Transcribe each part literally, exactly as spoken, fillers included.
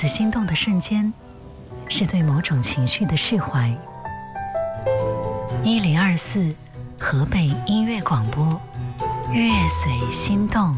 子心动的瞬间，是对某种情绪的释怀。一零二四河北音乐广播，乐随心动。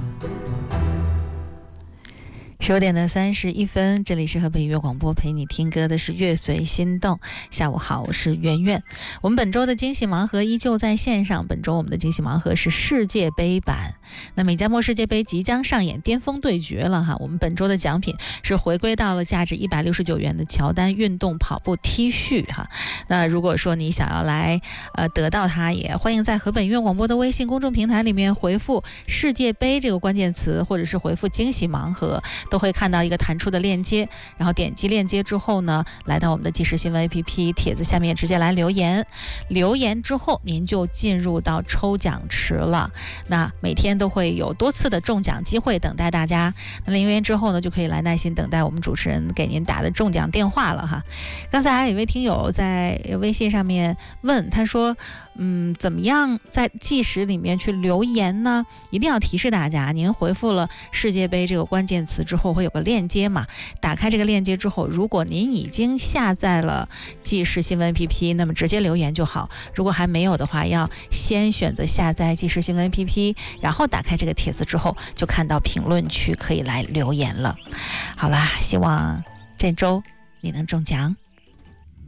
十点的三十一分，这里是河北音乐广播，陪你听歌的是乐随心动。下午好，我是圆圆。我们本周的惊喜盲盒依旧在线上，本周我们的惊喜盲盒是世界杯版。那美加墨世界杯即将上演巅峰对决了哈，我们本周的奖品是回归到了价值一百六十九元的乔丹运动跑步 T 恤哈。那如果说你想要来呃得到它，也欢迎在河北音乐广播的微信公众平台里面回复世界杯这个关键词，或者是回复惊喜盲盒，都会看到一个弹出的链接，然后点击链接之后呢，来到我们的即时新闻 A P P 帖子下面直接来留言，留言之后您就进入到抽奖池了。那每天都会有多次的中奖机会等待大家，那留言之后呢，就可以来耐心等待我们主持人给您打的中奖电话了哈。刚才还有一位听友在微信上面问，他说嗯，怎么样在即时里面去留言呢？一定要提示大家，您回复了世界杯这个关键词之后会有个链接嘛，打开这个链接之后，如果您已经下载了即时新闻 A P P， 那么直接留言就好。如果还没有的话，要先选择下载即时新闻 A P P， 然后打开这个帖子之后，就看到评论区可以来留言了。好啦，希望这周你能中奖。